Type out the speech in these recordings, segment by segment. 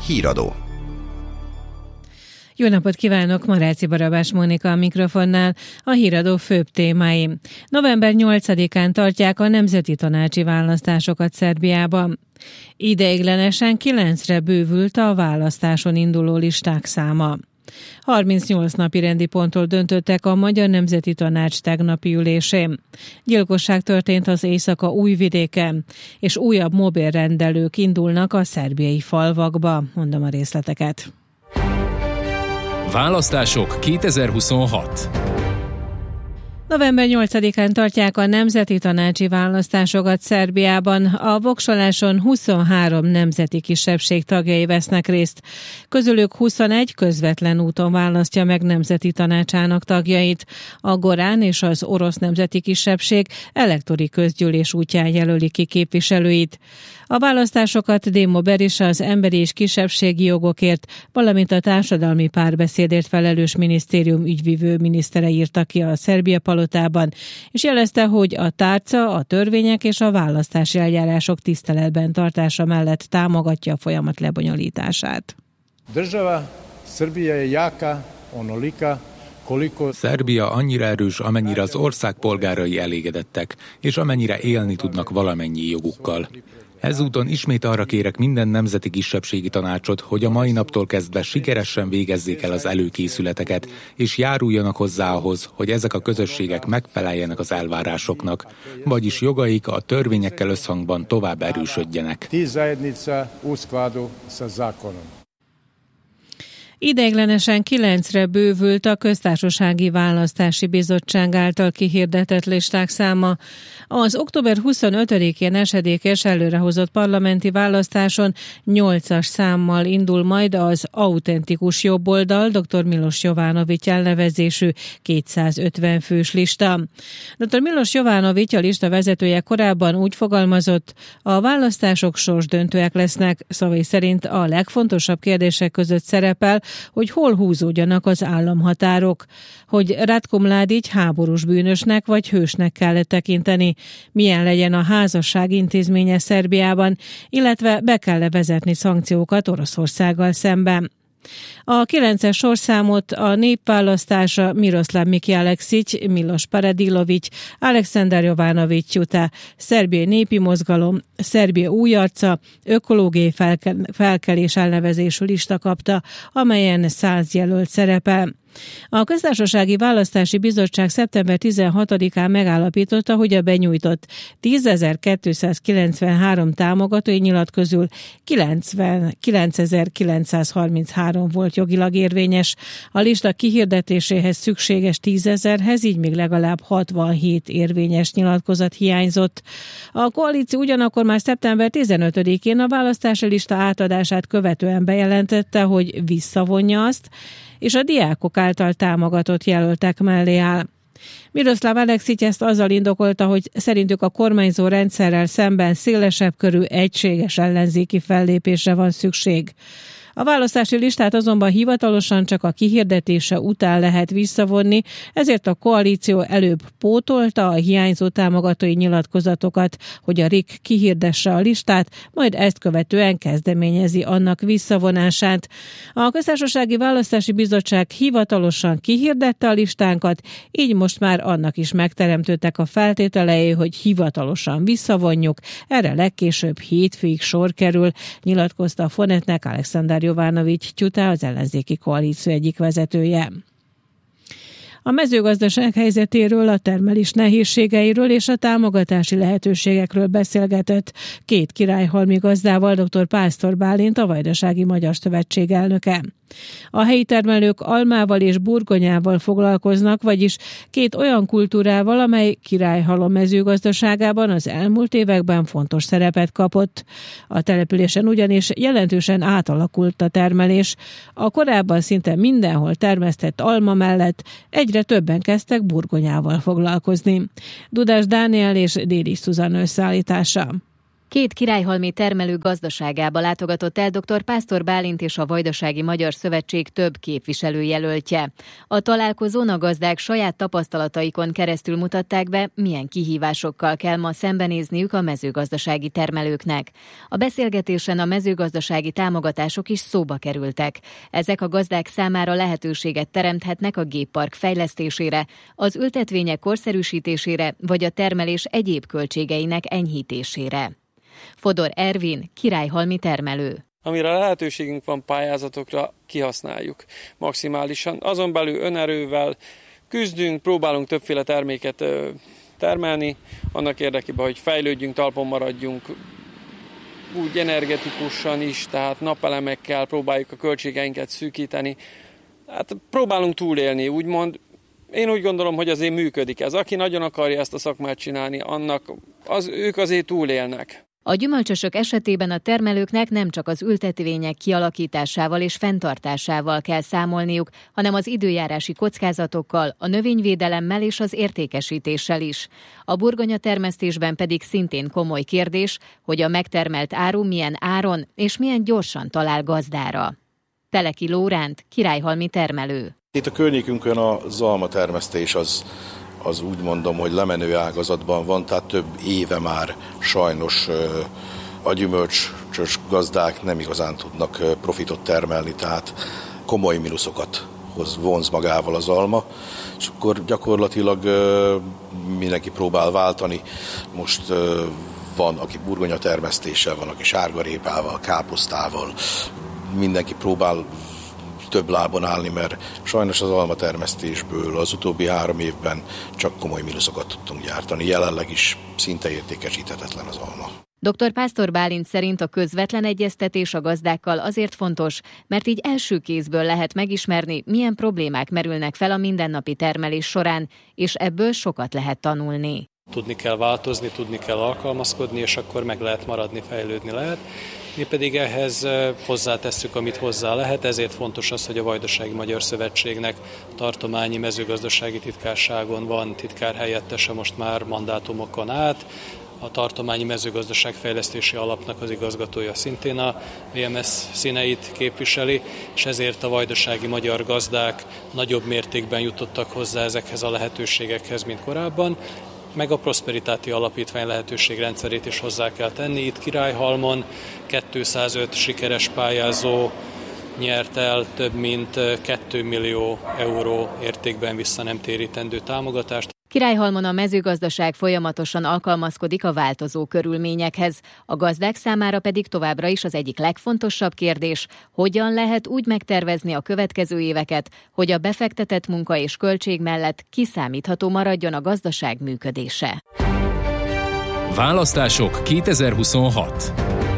Híradó. Jó napot kívánok, Maráci Barabás Mónika a mikrofonnál. A híradó főbb témái. November 8-án tartják a nemzeti tanácsi választásokat Szerbiában. Ideiglenesen 9-re bővült a választáson induló listák száma. 38 napi rendi ponttól döntöttek a Magyar Nemzeti Tanács tegnapi ülésén. Gyilkosság történt az Éjszaka Újvidéken, és újabb mobilrendelők indulnak a szerbiai falvakba. Mondom a részleteket. Választások 2026. November 8-án tartják a nemzeti tanácsi választásokat Szerbiában. A voksoláson 23 nemzeti kisebbség tagjai vesznek részt. Közülük 21 közvetlen úton választja meg nemzeti tanácsának tagjait. A gorán és az orosz nemzeti kisebbség elektori közgyűlés útján jelöli ki képviselőit. A választásokat Démo Berisha az emberi és kisebbségi jogokért, valamint a társadalmi párbeszédért felelős minisztérium ügyvivő minisztere írta ki a Szerbia palotában, és jelezte, hogy a tárca, a törvények és a választási eljárások tiszteletben tartása mellett támogatja a folyamat lebonyolítását. Szerbia annyira erős, amennyire az ország polgárai elégedettek, és amennyire élni tudnak valamennyi jogukkal. Ezúton ismét arra kérek minden nemzeti kisebbségi tanácsot, hogy a mai naptól kezdve sikeresen végezzék el az előkészületeket, és járuljanak hozzá ahhoz, hogy ezek a közösségek megfeleljenek az elvárásoknak, vagyis jogaik a törvényekkel összhangban tovább erősödjenek. Ideiglenesen 9-re bővült a Köztársasági Választási Bizottság által kihirdetett listák száma. Az október 25-én esedékes előrehozott parlamenti választáson 8-as számmal indul majd az autentikus jobboldal dr. Miloš Jovanović elnevezésű 250 fős lista. Dr. Miloš Jovanović, a lista vezetője korábban úgy fogalmazott, a választások sorsdöntőek lesznek, szavai szerint a legfontosabb kérdések között szerepel, hogy hol húzódjanak az államhatárok, hogy Ratko Mladić háborús bűnösnek vagy hősnek kellett tekinteni, milyen legyen a házasság intézménye Szerbiában, illetve be kell vezetni szankciókat Oroszországgal szemben. A 9-es sorszámot a népválasztása Miroslav Miki Aleksić, Miloš Paradilović, Aleksandar Jovanović Juta, Szerbiai Népi Mozgalom, Szerbia új arca, ökológiai felkelés elnevezésű lista kapta, amelyen 100 jelölt szerepel. A Köztársasági Választási Bizottság szeptember 16-án megállapította, hogy a benyújtott 10.293 támogatói nyilat közül 99.933 volt jogilag érvényes. A lista kihirdetéséhez szükséges 10.000-hez, így még legalább 67 érvényes nyilatkozat hiányzott. A koalíció ugyanakkor már szeptember 15-én a választási lista átadását követően bejelentette, hogy visszavonja azt, és a diákok által támogatott jelöltek mellé áll. Miroslav Aleksić ezt azzal indokolta, hogy szerintük a kormányzó rendszerrel szemben szélesebb körű egységes ellenzéki fellépésre van szükség. A választási listát azonban hivatalosan csak a kihirdetése után lehet visszavonni, ezért a koalíció előbb pótolta a hiányzó támogatói nyilatkozatokat, hogy a RIK kihirdesse a listát, majd ezt követően kezdeményezi annak visszavonását. A Köztársasági Választási Bizottság hivatalosan kihirdette a listánkat, így most már annak is megteremtődtek a feltételei, hogy hivatalosan visszavonjuk, erre legkésőbb hétfőig sor kerül, nyilatkozta a Fonetnek Aleksandar Jovanović Juta, az ellenzéki koalíció egyik vezetője. A mezőgazdaság helyzetéről, a termelés nehézségeiről és a támogatási lehetőségekről beszélgetett két királyhalmi gazdával dr. Pásztor Bálint, a Vajdasági Magyar Szövetség elnöke. A helyi termelők almával és burgonyával foglalkoznak, vagyis két olyan kultúrával, amely királyhalom mezőgazdaságában az elmúlt években fontos szerepet kapott. A településen ugyanis jelentősen átalakult a termelés. A korábban szinte mindenhol termesztett alma mellett egyre többen kezdtek burgonyával foglalkozni. Dudás Dániel és Déri Szuzan összeállítása. Két királyhalmi termelő gazdaságába látogatott el dr. Pásztor Bálint és a Vajdasági Magyar Szövetség több képviselőjelöltje. A találkozón a gazdák saját tapasztalataikon keresztül mutatták be, milyen kihívásokkal kell ma szembenézniük a mezőgazdasági termelőknek. A beszélgetésen a mezőgazdasági támogatások is szóba kerültek. Ezek a gazdák számára lehetőséget teremthetnek a géppark fejlesztésére, az ültetvények korszerűsítésére vagy a termelés egyéb költségeinek enyhítésére. Fodor Ervin, királyhalmi termelő. Amire lehetőségünk van pályázatokra, kihasználjuk maximálisan. Azon belül önerővel küzdünk, próbálunk többféle terméket termelni, annak érdekében, hogy fejlődjünk, talpon maradjunk, úgy energetikusan is, tehát napelemekkel próbáljuk a költségeinket szűkíteni. Hát próbálunk túlélni, úgymond. Én úgy gondolom, hogy azért működik ez. Aki nagyon akarja ezt a szakmát csinálni, ők azért túlélnek. A gyümölcsösök esetében a termelőknek nem csak az ültetvények kialakításával és fenntartásával kell számolniuk, hanem az időjárási kockázatokkal, a növényvédelemmel és az értékesítéssel is. A burgonyatermesztésben pedig szintén komoly kérdés, hogy a megtermelt áru milyen áron és milyen gyorsan talál gazdára. Teleki Lóránt, királyhalmi termelő. Itt a környékünkön az almatermesztés az úgy mondom, hogy lemenő ágazatban van, tehát több éve már sajnos a gyümölcsös gazdák nem igazán tudnak profitot termelni, tehát komoly mínuszokat vonz magával az alma, és akkor gyakorlatilag mindenki próbál váltani. Most van, aki burgonyatermesztéssel, van, aki sárgarépával, káposztával, mindenki próbál több lábon állni, mert sajnos az almatermesztésből az utóbbi 3 évben csak komoly mínuszokat tudtunk gyártani. Jelenleg is szinte értékesíthetetlen az alma. Dr. Pásztor Bálint szerint a közvetlen egyeztetés a gazdákkal azért fontos, mert így első kézből lehet megismerni, milyen problémák merülnek fel a mindennapi termelés során, és ebből sokat lehet tanulni. Tudni kell változni, tudni kell alkalmazkodni, és akkor meg lehet maradni, fejlődni lehet. Mi pedig ehhez hozzátesszük, amit hozzá lehet, ezért fontos az, hogy a Vajdasági Magyar Szövetségnek tartományi mezőgazdasági titkárságon van titkárhelyettese most már mandátumokon át, a tartományi mezőgazdaságfejlesztési alapnak az igazgatója szintén a VMS színeit képviseli, és ezért a vajdasági magyar gazdák nagyobb mértékben jutottak hozzá ezekhez a lehetőségekhez, mint korábban, meg a Prosperitáti Alapítvány lehetőségrendszerét is hozzá kell tenni. Itt Királyhalmon 205 sikeres pályázó nyert el több mint 2 millió euró értékben vissza nem térítendő támogatást. Királyhalmon a mezőgazdaság folyamatosan alkalmazkodik a változó körülményekhez. A gazdák számára pedig továbbra is az egyik legfontosabb kérdés, hogyan lehet úgy megtervezni a következő éveket, hogy a befektetett munka és költség mellett kiszámítható maradjon a gazdaság működése. Választások 2026.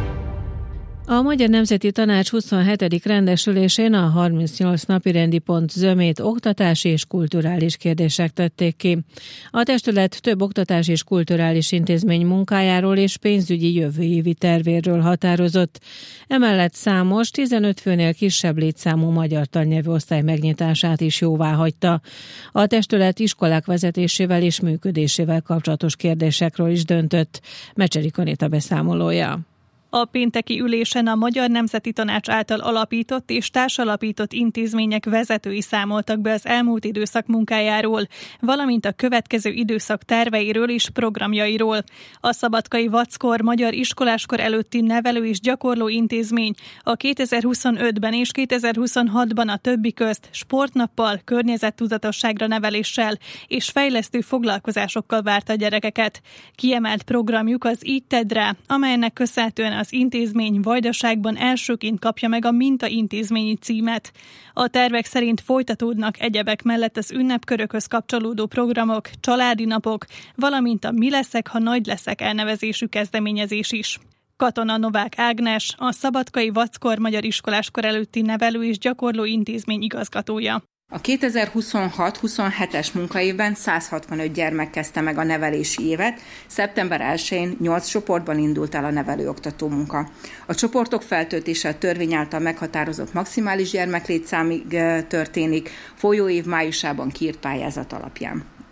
A Magyar Nemzeti Tanács 27. rendesülésén a 38 napirendi pont zömét oktatási és kulturális kérdések tették ki. A testület több oktatási és kulturális intézmény munkájáról és pénzügyi jövő évi tervéről határozott. Emellett számos 15 főnél kisebb létszámú magyar tannyelvű osztály megnyitását is jóváhagyta. A testület iskolák vezetésével és működésével kapcsolatos kérdésekről is döntött. Mecserik Anéta beszámolója. A pénteki ülésen a Magyar Nemzeti Tanács által alapított és társalapított intézmények vezetői számoltak be az elmúlt időszak munkájáról, valamint a következő időszak terveiről és programjairól. A Szabadkai Vackor Magyar Iskoláskor előtti nevelő és gyakorló intézmény a 2025-ben és 2026-ban a többi közt sportnappal, környezettudatosságra neveléssel és fejlesztő foglalkozásokkal várta a gyerekeket. Kiemelt programjuk az Így tedd rá, amelynek köszönhetően az intézmény Vajdaságban elsőként kapja meg a mintaintézményi címet. A tervek szerint folytatódnak egyebek mellett az ünnepkörökhöz kapcsolódó programok, családi napok, valamint a Mi leszek, ha nagy leszek elnevezésű kezdeményezés is. Katona Novák Ágnes, a Szabadkai Vackor Magyar Iskoláskor előtti nevelő és gyakorló intézmény igazgatója. A 2026-27-es munkaévben 165 gyermek kezdte meg a nevelési évet, szeptember 1-én 8 csoportban indult el a nevelőoktató munka. A csoportok feltöltése a törvény által meghatározott maximális gyermeklétszámig történik, folyóév májusában kiírt pályázat alapján.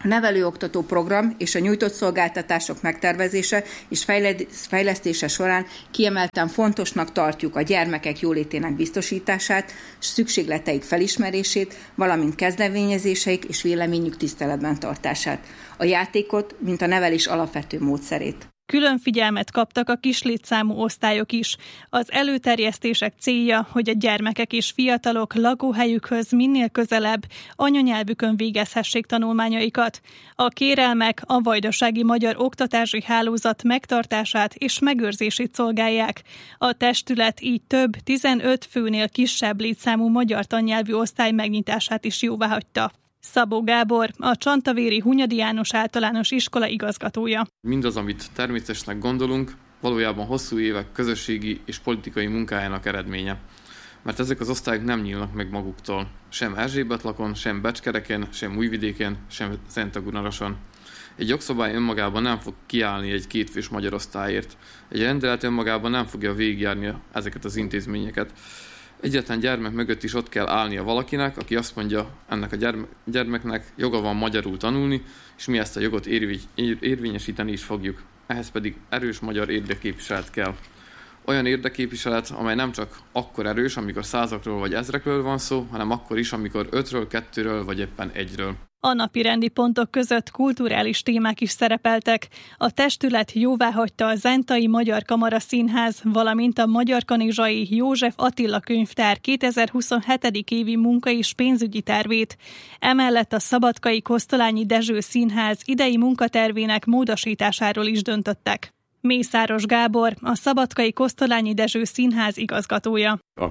A nevelőoktató program és a nyújtott szolgáltatások megtervezése és fejlesztése során kiemelten fontosnak tartjuk a gyermekek jólétének biztosítását, szükségleteik felismerését, valamint kezdeményezéseik és véleményük tiszteletben tartását. A játékot, mint a nevelés alapvető módszerét. Külön figyelmet kaptak a kis létszámú osztályok is. Az előterjesztések célja, hogy a gyermekek és fiatalok lakóhelyükhöz minél közelebb anyanyelvükön végezhessék tanulmányaikat. A kérelmek a Vajdasági Magyar Oktatási Hálózat megtartását és megőrzését szolgálják. A testület így több 15 főnél kisebb létszámú magyar tannyelvű osztály megnyitását is jóváhagyta. Szabó Gábor, a Csantavéri Hunyadi János Általános Iskola igazgatója. Mindaz, amit természetesnek gondolunk, valójában hosszú évek közösségi és politikai munkájának eredménye. Mert ezek az osztályok nem nyílnak meg maguktól. Sem Erzsébetlakon, sem Becskereken, sem Újvidéken, sem Szentagunaroson. Egy jogszabály önmagában nem fog kiállni egy kétfős magyar osztályért. Egy rendelet önmagában nem fogja végigjárni ezeket az intézményeket. Egyetlen gyermek mögött is ott kell állnia valakinek, aki azt mondja, ennek a gyermeknek joga van magyarul tanulni, és mi ezt a jogot érvényesíteni is fogjuk. Ehhez pedig erős magyar érdekképviselet kell. Olyan érdekképviselet, amely nem csak akkor erős, amikor százakról vagy ezrekről van szó, hanem akkor is, amikor 5-ről, 2-ről vagy éppen 1-ről. A napirendi pontok között kulturális témák is szerepeltek. A testület jóváhagyta a Zentai Magyar Kamara Színház, valamint a Magyarkanizsai József Attila Könyvtár 2027. évi munka- és pénzügyi tervét. Emellett a Szabadkai Kosztolányi Dezső Színház idei munkatervének módosításáról is döntöttek. Mészáros Gábor, a Szabadkai Kosztolányi Dezső Színház igazgatója. A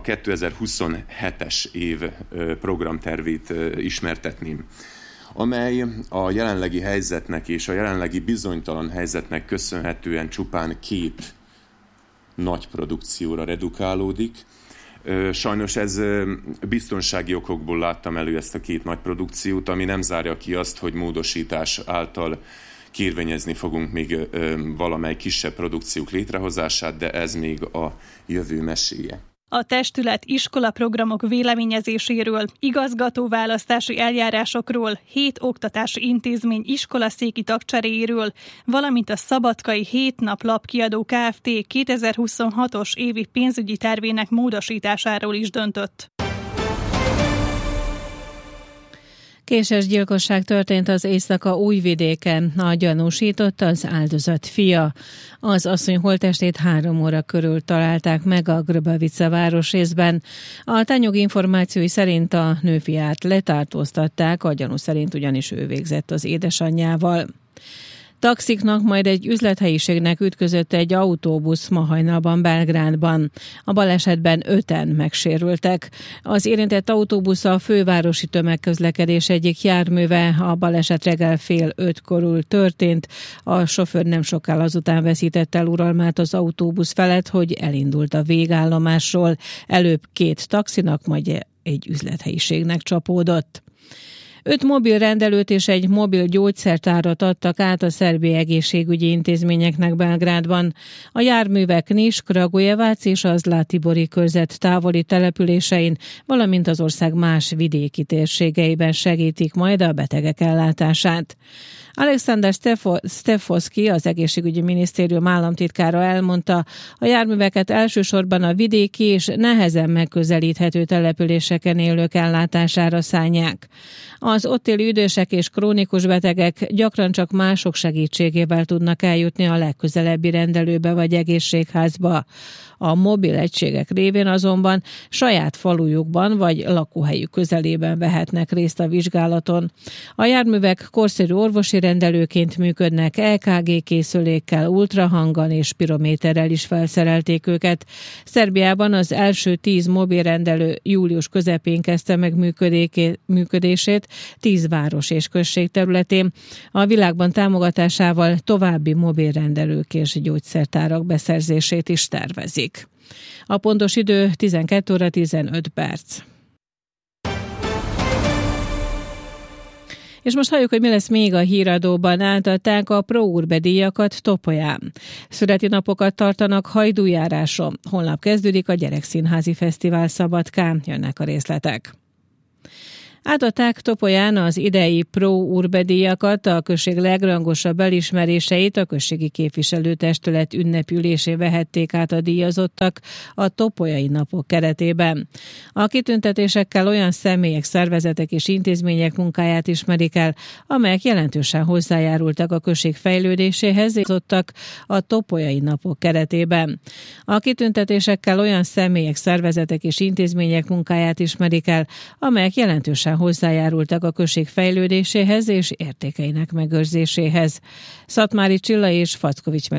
2027-es év programtervét ismertetném, amely a jelenlegi helyzetnek és a jelenlegi bizonytalan helyzetnek köszönhetően csupán 2 nagy produkcióra redukálódik. Sajnos ez biztonsági okokból láttam elő ezt a 2 nagy produkciót, ami nem zárja ki azt, hogy módosítás által kérvényezni fogunk még valamely kisebb produkciók létrehozását, de ez még a jövő meséje. A testület iskolaprogramok véleményezéséről, igazgatóválasztási eljárásokról, 7 oktatási intézmény iskolaszéki tagcseréjéről, valamint a Szabadkai 7 nap lapkiadó Kft. 2026-os évi pénzügyi tervének módosításáról is döntött. Késes gyilkosság történt az Éjszaka-Újvidéken. A gyanúsított az áldozat fia. Az asszony holttestét 3 óra körül találták meg a Grbavica városrészben. A tányog információi szerint a nőfiát letartóztatták, a gyanú szerint ugyanis ő végzett az édesanyjával. Taxiknak, majd egy üzlethelyiségnek ütközött egy autóbusz ma hajnalban Belgrádban. A balesetben 5-en megsérültek. Az érintett autóbusz a fővárosi tömegközlekedés egyik járműve, a baleset reggel 4:30 történt. A sofőr nem sokkal azután veszítette el uralmát az autóbusz felett, hogy elindult a végállomásról. Előbb 2 taxinak, majd egy üzlethelyiségnek csapódott. 5 mobil rendelőt és egy mobil gyógyszertárat adtak át a szerb egészségügyi intézményeknek Belgrádban. A járművek Nis, Kragujevac és a Zlatibori körzet távoli településein, valamint az ország más vidéki térségeiben segítik majd a betegek ellátását. Alexander Stefoski, az egészségügyi minisztérium államtitkára elmondta, a járműveket elsősorban a vidéki és nehezen megközelíthető településeken élők ellátására szánják. Az ott élő idősek és krónikus betegek gyakran csak mások segítségével tudnak eljutni a legközelebbi rendelőbe vagy egészségházba. A mobil egységek révén azonban saját falujukban vagy lakóhelyük közelében vehetnek részt a vizsgálaton. A járművek korszerű orvosi rendelőként működnek, EKG készülékkel, ultrahanggal és spirométerrel is felszerelték őket. Szerbiában az első 10 mobil rendelő július közepén kezdte meg működését 10 város és község területén. A világban támogatásával további mobil rendelők és gyógyszertárak beszerzését is tervezik. A pontos idő 12 óra 15 perc. És most halljuk, hogy mi lesz még a híradóban. Átadták a Pro Urbe díjakat Topolyán. Születi napokat tartanak Hajdújáráson. Holnap kezdődik a Gyerekszínházi Fesztivál Szabadkán. Jönnek a részletek. Átadták Topolyán az idei Pro Urbe díjakat, a község legrangosabb elismeréseit a községi képviselőtestület ünnepülésén vehették át a díjazottak a Topolyai napok keretében. A kitüntetésekkel olyan személyek, szervezetek és intézmények munkáját ismerik el, amelyek jelentősen hozzájárultak a község fejlődéséhez, a Topolyai napok keretében. A kitüntetésekkel olyan személyek, szervezetek és intézmények munkáját ismerik el, amelyek jelentősen hozzájárultak a község fejlődéséhez és értékeinek megőrzéséhez. Szatmári Csilla és Fackovics